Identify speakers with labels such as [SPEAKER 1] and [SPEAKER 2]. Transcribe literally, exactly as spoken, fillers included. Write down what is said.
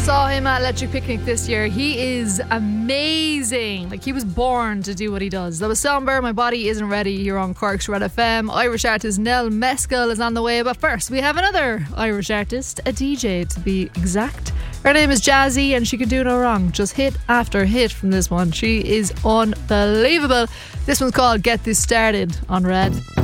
[SPEAKER 1] saw him at Electric Picnic this year. He is amazing. Like, he was born to do what he does. That was Somber, My Body Isn't Ready, here on Cork's Red F M. Irish artist Nell Mescal is on the way, but first we have another Irish artist, a D J to be exact. Her name is Jazzy and she can do no wrong. Just hit after hit from this one. She is unbelievable. This one's called Get This Started on Red.